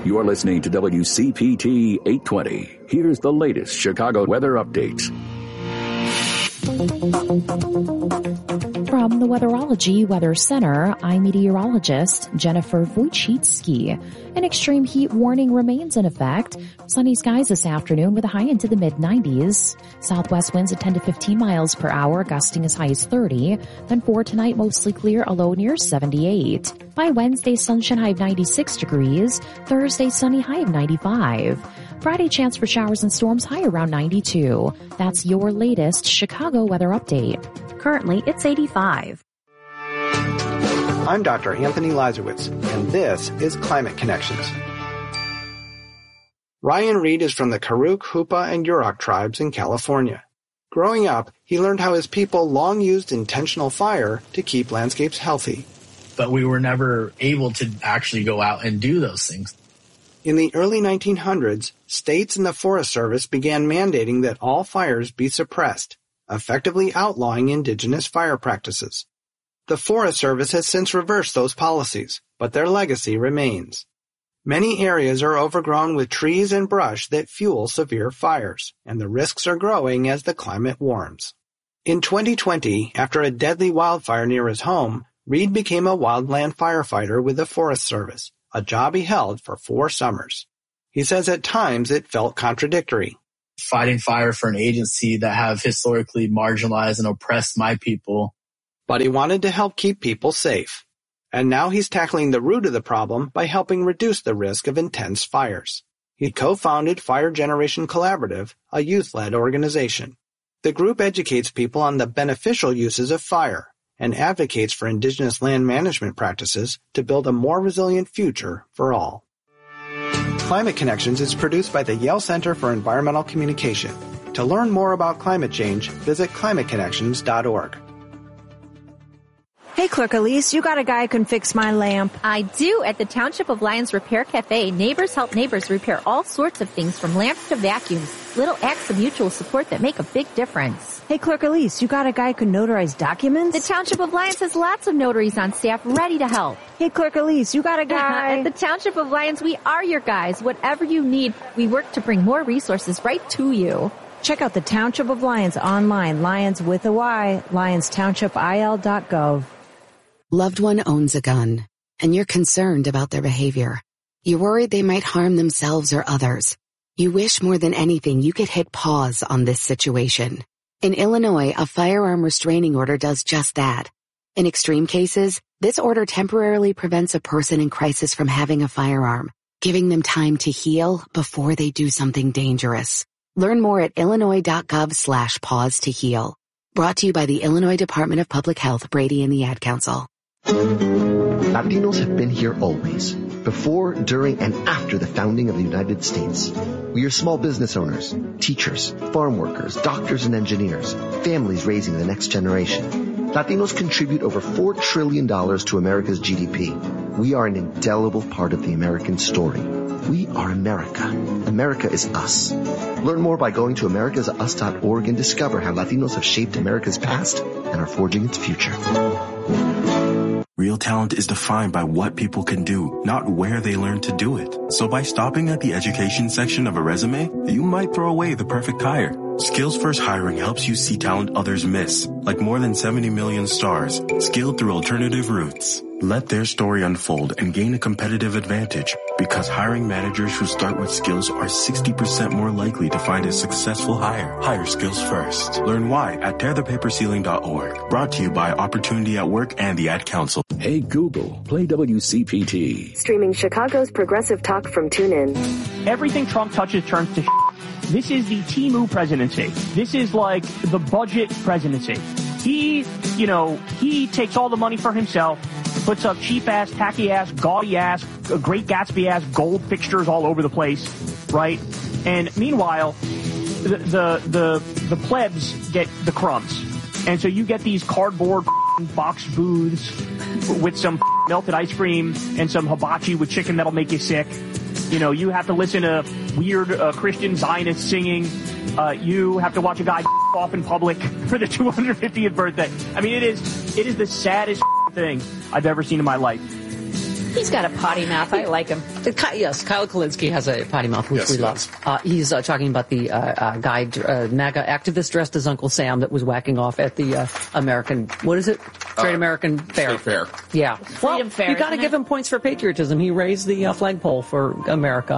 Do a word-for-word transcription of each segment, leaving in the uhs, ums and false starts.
You're listening to W C P T eight twenty. Here's the latest Chicago weather updates. From the Weatherology Weather Center, I'm meteorologist Jennifer Wojcicki. An extreme heat warning remains in effect. Sunny skies this afternoon with a high into the mid nineties. Southwest winds at ten to fifteen miles per hour, gusting as high as thirty. Then for tonight, mostly clear, a low near seventy-eight. By Wednesday, sunshine high of ninety-six degrees. Thursday, sunny high of ninety-five. Friday, chance for showers and storms, high around ninety-two. That's your latest Chicago weather update. Currently, it's eighty-five. I'm Doctor Anthony Lazarowitz, and this is Climate Connections. Ryan Reed is from the Karuk, Hupa, and Yurok tribes in California. Growing up, he learned how his people long used intentional fire to keep landscapes healthy. But we were never able to actually go out and do those things. In the early nineteen hundreds, states and the Forest Service began mandating that all fires be suppressed, effectively outlawing indigenous fire practices. The Forest Service has since reversed those policies, but their legacy remains. Many areas are overgrown with trees and brush that fuel severe fires, and the risks are growing as the climate warms. In twenty twenty, after a deadly wildfire near his home, Reed became a wildland firefighter with the Forest Service, a job he held for four summers. He says at times it felt contradictory. Fighting fire for an agency that have historically marginalized and oppressed my people. But he wanted to help keep people safe. And now he's tackling the root of the problem by helping reduce the risk of intense fires. He co-founded Fire Generation Collaborative, a youth-led organization. The group educates people on the beneficial uses of fire and advocates for indigenous land management practices to build a more resilient future for all. Climate Connections is produced by the Yale Center for Environmental Communication. To learn more about climate change, visit climate connections dot org. Hey, Clerk Elise, you got a guy who can fix my lamp. I do. At the Township of Lyons Repair Cafe, neighbors help neighbors repair all sorts of things from lamps to vacuums. Little acts of mutual support that make a big difference. Hey, Clerk Elise, you got a guy who can notarize documents? The Township of Lyons has lots of notaries on staff ready to help. Hey, Clerk Elise, you got a guy... At the Township of Lyons, we are your guys. Whatever you need, we work to bring more resources right to you. Check out the Township of Lyons online, Lyons with a Y, lyons township I L dot gov. Loved one owns a gun, and you're concerned about their behavior. You're worried they might harm themselves or others. You wish more than anything you could hit pause on this situation. In Illinois, a firearm restraining order does just that. In extreme cases, this order temporarily prevents a person in crisis from having a firearm, giving them time to heal before they do something dangerous. Learn more at illinois.gov slash pause to heal. Brought to you by the Illinois Department of Public Health, Brady and the Ad Council. Latinos have been here always, before, during, and after the founding of the United States. We are small business owners, teachers, farm workers, doctors and engineers, families raising the next generation. Latinos contribute over four trillion dollars to America's G D P. We are an indelible part of the American story. We are America. America is us. Learn more by going to americas us dot org and discover how Latinos have shaped America's past and are forging its future. Real talent is defined by what people can do, not where they learn to do it. So by stopping at the education section of a resume, you might throw away the perfect hire. Skills First Hiring helps you see talent others miss, like more than seventy million stars, skilled through alternative routes. Let their story unfold and gain a competitive advantage, because hiring managers who start with skills are sixty percent more likely to find a successful hire. Hire skills first. Learn why at tear the paper ceiling dot org. Brought to you by Opportunity at Work and the Ad Council. Hey Google, play W C P T. Streaming Chicago's progressive talk from TuneIn. Everything Trump touches turns to shit. This is the Timu presidency. This is like the budget presidency. He, you know, he takes all the money for himself, puts up cheap-ass, tacky-ass, gaudy-ass, Great Gatsby-ass gold fixtures all over the place, right? And meanwhile, the, the, the, the plebs get the crumbs. And so you get these cardboard box booths with some melted ice cream and some hibachi with chicken that'll make you sick. You know, you have to listen to weird uh, Christian Zionists singing. Uh, you have to watch a guy off in public for the two hundred fiftieth birthday. I mean, it is it is the saddest thing I've ever seen in my life. He's got a potty mouth. I like him. Yes, Kyle Kulinski has a potty mouth, which Yes, we he love. Uh, he's uh, talking about the uh, uh, guy, uh, MAGA activist dressed as Uncle Sam that was whacking off at the uh, American, what is it? Trade Uh, American Fair. State Fair. Yeah. Freedom well, Fair, you got to isn't give it? him points for patriotism. He raised the uh, flagpole for America.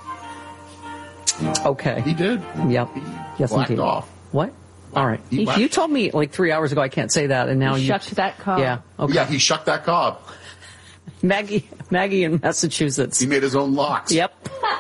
Okay. He did. Yep. Yes, Whacked indeed. off. What? All right. He You, whacked- you told me like three hours ago I can't say that, and now He you shucked that cob. Yeah. Okay. Yeah, he shucked that cob. Maggie, Maggie in Massachusetts. He made his own locks. Yep.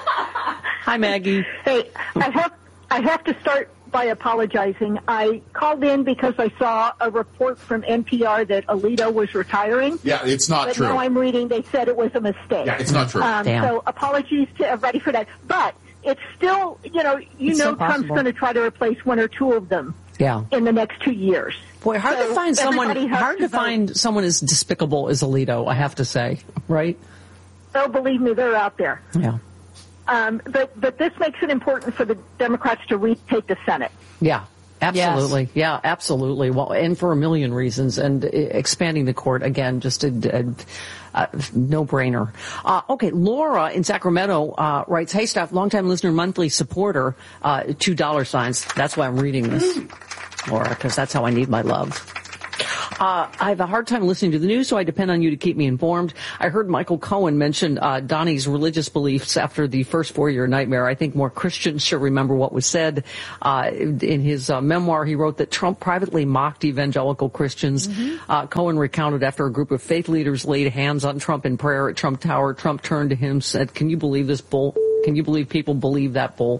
Hi, Maggie. Hey, I have I have to start by apologizing. I called in because I saw a report from N P R that Alito was retiring. Yeah, it's not but true. now I'm reading they said it was a mistake. Yeah, it's not true. Um, Damn. so apologies to everybody for that. But it's still, you know, you It's know still Trump's possible. going to try to replace one or two of them Yeah. in the next two years. Boy, hard So to find someone. everybody has Hard to to vote. find someone as despicable as Alito. I have to say, right? Oh, believe me, they're out there. Yeah. Um, but but this makes it important for the Democrats to retake the Senate. Yeah. Absolutely. Yeah, absolutely. Well, and for a million reasons. And uh, expanding the court, again, just a, a, a no-brainer. Uh, okay, Laura in Sacramento uh, writes, hey, staff, longtime listener, monthly supporter, uh, two dollar signs. That's why I'm reading this, Laura, because that's how I need my love. Uh, I have a hard time listening to the news, so I depend on you to keep me informed. I heard Michael Cohen mention uh, Donnie's religious beliefs after the first four-year nightmare. I think more Christians should remember what was said. Uh, in his uh, memoir, he wrote that Trump privately mocked evangelical Christians. Mm-hmm. Uh, Cohen recounted after a group of faith leaders laid hands on Trump in prayer at Trump Tower, Trump turned to him, said, "Can you believe this bull? Can you believe people believe that bull?"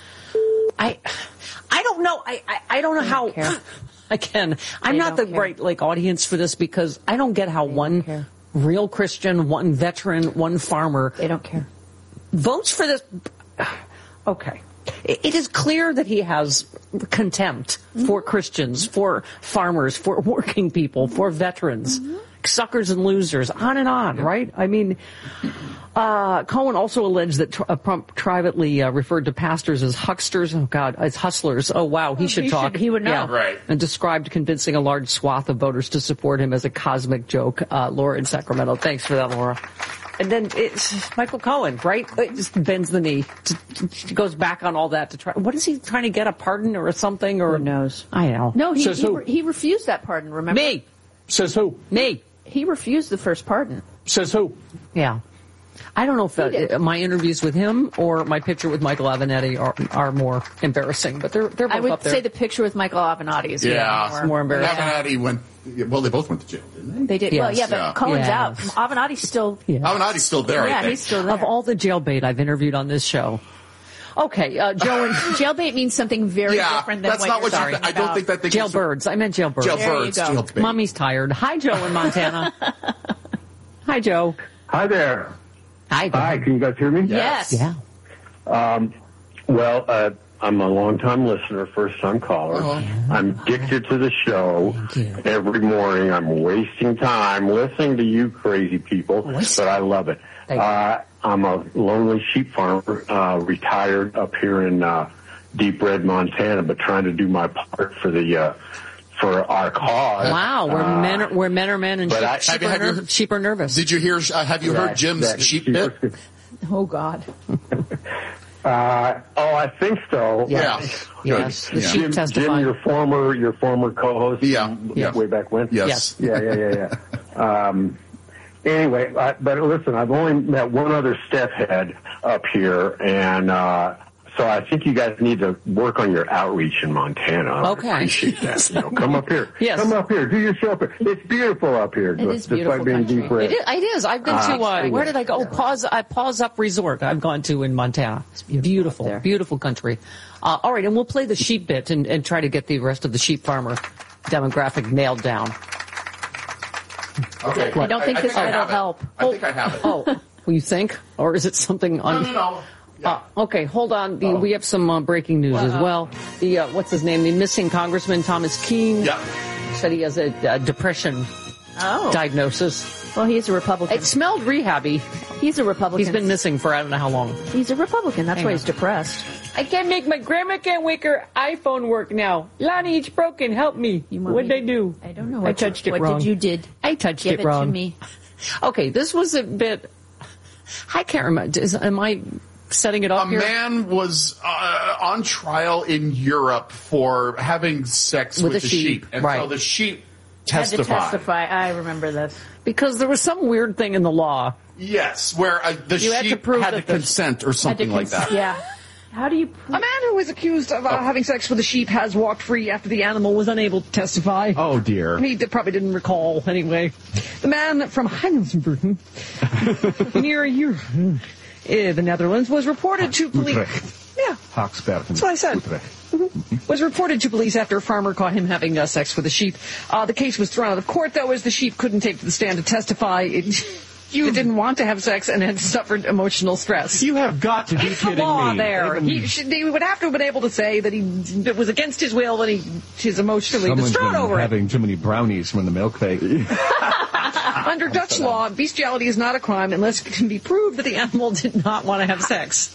I, I don't know. I, I, I don't know I how. don't care. Again, I'm They not the don't care. right like audience for this because I don't get how one care. real Christian, one veteran, one farmer They don't care. votes for this. Okay. It it is clear that he has contempt Mm-hmm. for Christians, for farmers, for working people, for veterans, Mm-hmm. suckers and losers, on and on, right? I mean, uh, Cohen also alleged that uh, Trump privately uh, referred to pastors as hucksters. Oh, God, as hustlers. Oh, wow, he should he talk. should- he would know. Yeah. Right. And described convincing a large swath of voters to support him as a cosmic joke. Uh, Laura in Sacramento. Thanks for that, Laura. And then it's Michael Cohen, right? It just bends the knee. To, to, goes back on all that to try. What is he trying to get, a pardon or something? Or Who knows? I know. No, he, Says he, who? re- he refused that pardon, remember? Me. Says who? Me. He refused the first pardon. Says who? Yeah. I don't know if did. uh, my interviews with him or my picture with Michael Avenatti are, are more embarrassing, but they're they're both I would up there. say the picture with Michael Avenatti is Yeah. more, It's more embarrassing. Avenatti went, well, they both went to jail, didn't They they? did. Yes. Well, yeah, but Yeah. Cohen's Yeah. out. Avenatti's still. Yeah. Avenatti's still there, Yeah, I think. he's still there. Of all the jailbait I've interviewed on this show. Okay, uh, Joe and Jailbait means something very Yeah, different than that's what not you're what you talking th- I don't about. think that thing is- jailbirds. I meant jailbirds. Jailbirds, There you go. jailbait. Mommy's tired. Hi, Joe in Montana. Hi, Joe. Hi there. Hi. Joe. Hi, can you guys hear me? Yes. Yeah. Um, well, uh, I'm a long-time listener, first-time caller. Oh. I'm addicted to the show. Thank you. Every morning I'm wasting time listening to you crazy people, but I love it. Thank you. Uh, I'm a lonely sheep farmer, uh, retired up here in uh, Deep Red, Montana, but trying to do my part for the uh, for our cause. Wow, where Uh, men are, where men are men and but sheep, I- sheep, Have you- are have you ner- heard- sheep are nervous. Did you hear, uh, have you heard that- Jim's that sheep super- bit? Oh, God. Uh, oh, I think so. Yes. Yeah. Yes. The Yeah. sheep Jim, testify. Jim, your former your former co-host. Yeah. from Yeah. Way back when. Yes. Yeah, yeah, yeah, yeah. um, anyway, I, but listen, I've only met one other step head up here, and uh, so I think you guys need to work on your outreach in Montana. I Okay. appreciate that. You know, come up here. Yes. Come up here. Do your show up here. It's beautiful up here. It is Despite beautiful being country. deep red. It is, it is. I've been Uh, to, uh, where did I go? Oh, Pause, uh, Pause Up Resort I've gone to in Montana. It's beautiful, there. beautiful country. Uh, all right, and we'll play the sheep bit and, and try to get the rest of the sheep farmer demographic nailed down. Okay. I don't think this I will have it. help. I think I have it. Oh, well, you think? Or is it something on... No, no, no. Uh, okay, hold on. The, we have some uh, breaking news as well. The uh, what's his name? The missing Congressman Thomas Keene Yeah. said he has a uh, depression Oh. diagnosis. Well, he's a Republican. It smelled rehabby. He's a Republican. He's been missing for I don't know how long. He's a Republican. That's Hang why on. he's depressed. I can't make my grandma can't make her iPhone work now. Lonnie, it's broken. Help me. You want What me did I to- do? I don't know. I What touched you, it what wrong. did you did? I touched Give it it wrong. to me. Okay, this was a bit. I can't remember. Is, am I setting it up a here? A man was uh, on trial in Europe for having sex with, with the sheep. sheep. And right. so the sheep Had to testified. testify. I remember this. Because there was some weird thing in the law. Yes, where uh, the You had to sheep prove had to that the- consent or something like that. Yeah. How do you prove? A man who was accused of uh, Oh. having sex with a sheep has walked free after the animal was unable to testify. Oh, dear. He d- probably didn't recall, anyway. The man from Heinsbergen, near Europe, uh, the Netherlands, was reported to police. Yeah, Haaksbergen. that's what I said. Mhm. Was reported to police after a farmer caught him having uh, sex with a sheep. Uh, the case was thrown out of court, though, as the sheep couldn't take to the stand to testify. It, You didn't want to have sex and had suffered emotional stress. You have got to be kidding the law me. there. He, should, he would have to have been able to say that he it was against his will and he he's emotionally Someone's distraught been over it. having too many brownies from the milk fake. Under Dutch law, bestiality is not a crime unless it can be proved that the animal did not want to have sex.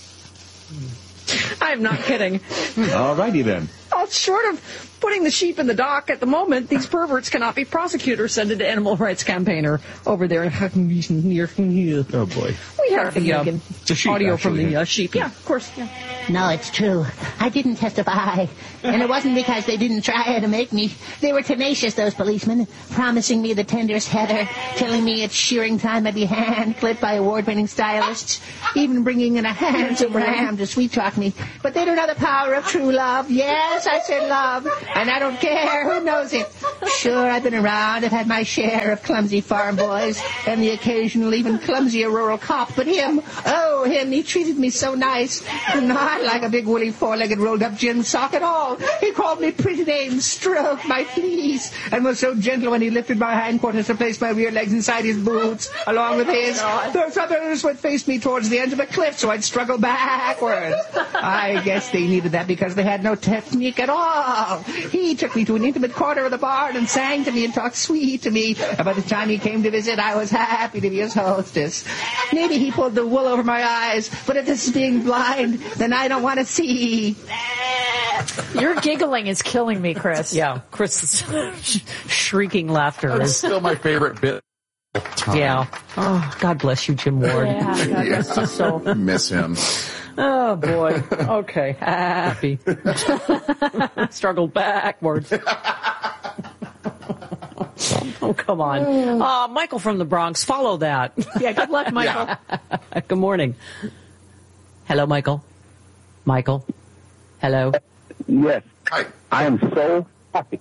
I'm not kidding. Alrighty then. Well, short of putting the sheep in the dock at the moment, these perverts cannot be prosecuted, said an animal rights campaigner over there in near. Oh boy. We have the, uh, The sheep, audio from actually. the uh, sheep. Yeah, of course. Yeah. No, it's true. I didn't testify. And it wasn't because they didn't try to make me. They were tenacious, those policemen, promising me the tenderest heather, telling me it's shearing time at the hand, clipped by award-winning stylists, even bringing in a handsome ram to sweet-talk me. But they don't know the power of true love. Yes, I said love, and I don't care who knows it. Sure, I've been around. I've had my share of clumsy farm boys and the occasional even clumsier rural cop. But him, oh, him, he treated me so nice. Not like a big woolly four-legged rolled-up gin sock at all. He called me pretty names, stroked my fleece, and was so gentle when he lifted my hindquarters to place my rear legs inside his boots, along with his. Those others would face me towards the edge of a cliff, so I'd struggle backwards. I guess they needed that because they had no technique at all. He took me to an intimate corner of the barn and sang to me and talked sweet to me. And by the time he came to visit, I was happy to be his hostess. Maybe he pulled the wool over my eyes, but if this is being blind, then I don't want to see. Your giggling is killing me, Chris. Yeah, Chris' shrieking laughter That's is still my favorite bit. Time. Yeah. Oh, God bless you, Jim Ward. Yeah, God rest his soul. Miss him. Oh, boy. Okay. Happy. Struggled backwards. Oh, come on. Uh, Michael from the Bronx, follow that. Yeah, good luck, Michael. Yeah. Good morning. Hello, Michael. Michael. Hello. Yes. Hi. I am so happy.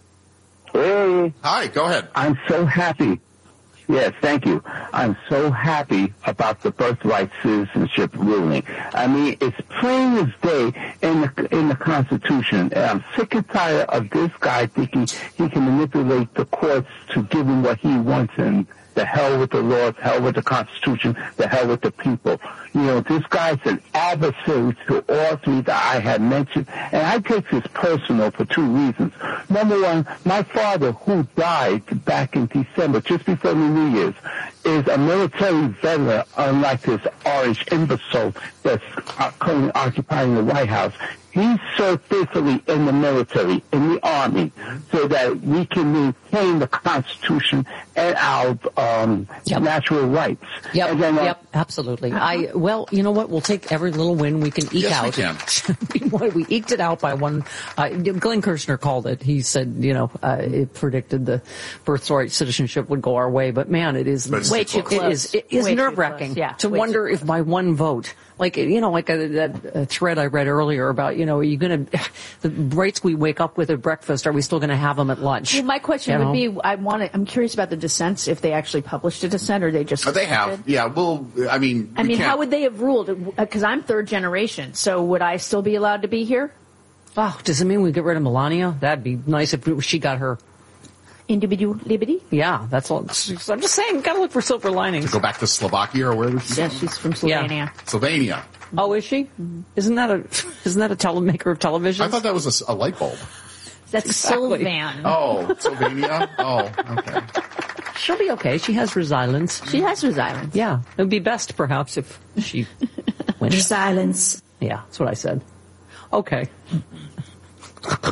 Hey. Hi, go ahead. I'm so happy. Yes, thank you. I'm so happy about the birthright citizenship ruling. I mean, it's plain as day in the in the Constitution. And I'm sick and tired of this guy thinking he can manipulate the courts to give him what he wants, and the hell with the laws, hell with the Constitution, the hell with the people. You know, this guy's an adversary to all three that I had mentioned, and I take this personal for two reasons. Number one, my father, who died back in December, just before the New Year's, is a military veteran, unlike this orange imbecile that's uh, currently occupying the White House. He served faithfully in the military, in the Army, so that we can maintain the Constitution and our um, Yep. natural rights. Yep, And then, uh, yep, absolutely. I well, you know what? We'll take every little win we can eke Yes, out. we can. We eked it out by one. Uh, Glenn Kirshner called it. He said, you know, uh, it predicted the birthright citizenship would go our way. But man, it is But it's Way too too close. It is, it is Way too nerve wracking close. Yeah, to way wonder too if by one vote, like, you know, like a, that uh, thread I read earlier about, you know, are you going to, the rates we wake up with at breakfast, are we still going to have them at lunch? Well, my question You would know? be, I want to, I'm curious about the dissents, if they actually published a dissent or they just. Oh, they have. Yeah, well, I mean, I we mean, can't- how would they have ruled? Because I'm third generation, so would I still be allowed to be here? Oh, does it mean we get rid of Melania? That'd be nice if she got her. Individual liberty? Yeah, that's all. I'm just saying, gotta look for silver linings. to go back to Slovakia or wherever she's Yeah, she's from Slovenia. Slovenia. Oh, is she? Isn't that a isn't that a telemaker of television? I thought that was a, s- a light bulb. That's Exactly. Sylvan. Oh, Slovenia? Oh, okay. She'll be okay. She has resilience. She has resilience. Yeah, it would be best perhaps if she went. Silence. Yeah, that's what I said. Okay.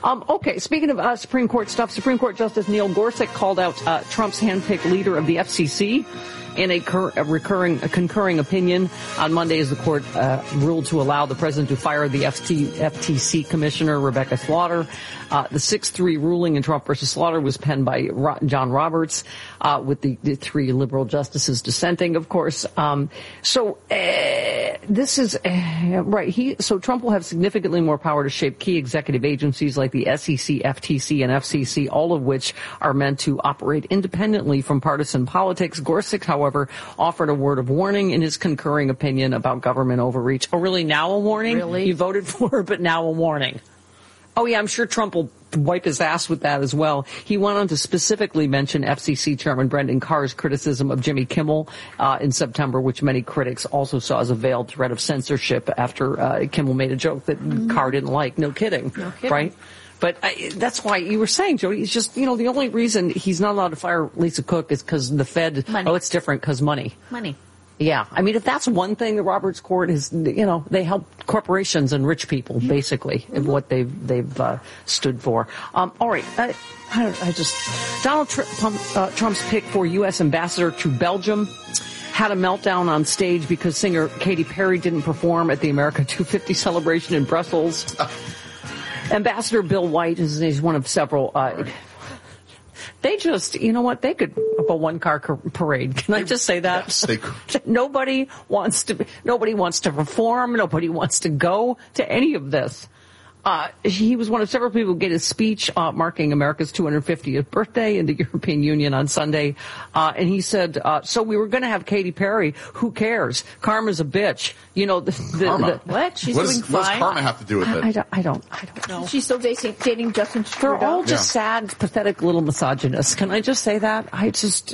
Um, okay, speaking of uh, Supreme Court stuff, Supreme Court Justice Neil Gorsuch called out uh, Trump's handpicked leader of the F C C in a, cur- a recurring, a concurring opinion on Monday as the court uh, ruled to allow the president to fire the F T C commissioner, Rebecca Slaughter. Uh, the six three ruling in Trump versus Slaughter was penned by Ro- John Roberts, uh, with the, the three liberal justices dissenting, of course. Um, so, uh, this is, uh, right, he, so Trump will have significantly more power to shape key executive agencies like the S E C, F T C, and F C C, all of which are meant to operate independently from partisan politics. Gorsuch, however, offered a word of warning in his concurring opinion about government overreach. Oh, really? Now a warning? Really? You voted for it, but now a warning. Oh, yeah, I'm sure Trump will wipe his ass with that as well. He went on to specifically mention F C C Chairman Brendan Carr's criticism of Jimmy Kimmel uh, in September, which many critics also saw as a veiled threat of censorship after uh, Kimmel made a joke that mm-hmm. Carr didn't like. No kidding, no kidding. Right? But I, that's why you were saying, Jody, it's just, you know, the only reason he's not allowed to fire Lisa Cook is because the Fed, money. Oh, it's different because money. Money. Yeah, I mean, if that's one thing that Roberts Court is, you know, they help corporations and rich people, mm-hmm. basically, mm-hmm. what they've they've uh, stood for. Um, all right, I, I, I just Donald Trump, uh, Trump's pick for U S ambassador to Belgium had a meltdown on stage because singer Katy Perry didn't perform at the America two fifty celebration in Brussels. Ambassador Bill White is, is one of several. Uh, They just, you know what, they could have a one-car parade. Can I just say that? Yes, they could. Nobody wants to, nobody wants to perform. Nobody wants to go to any of this. Uh, he was one of several people who gave a speech uh, marking America's two hundred fiftieth birthday in the European Union on Sunday. Uh, and he said, uh, so we were going to have Katy Perry. Who cares? Karma's a bitch. You know, the, the, Karma. the what? She's what doing is, fine. What does Karma have to do with it? I, I, don't, I don't, I don't know. She's still dating, dating Justin Trudeau. They're all just Yeah. sad, pathetic little misogynists. Can I just say that? I just,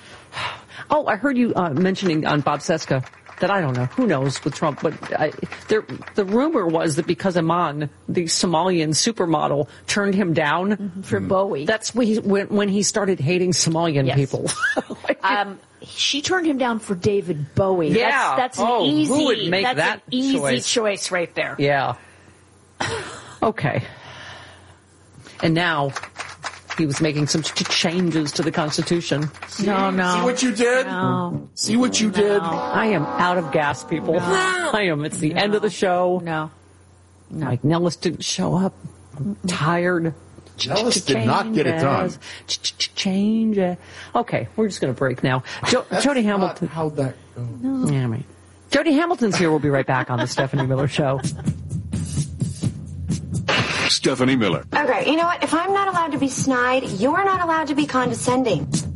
oh, I heard you uh, mentioning on Bob Cesca that I don't know, who knows with Trump, but I, there, the rumor was that because Iman, the Somalian supermodel, turned him down mm-hmm. for Bowie. That's when he, when, when he started hating Somalian yes. people. like, um, she turned him down for David Bowie. Yeah. That's, that's an oh, easy, who would make that's that an easy choice? choice right there. Yeah. Okay. And now he was making some ch- changes to the Constitution. No, no. See what you did? No. See what you no. did? I am out of gas, people. No. I am. It's the no. end of the show. No. no. Mike Nellis didn't show up. I'm tired. Nellis did not get it done. Change it. Okay, we're just going to break now. Jo- Jody Hamilton. How'd that go? No. Yeah, right. Jody Hamilton's here. We'll be right back on the Stephanie Miller Show. Stephanie Miller. Okay, you know what? If I'm not allowed to be snide, you're not allowed to be condescending.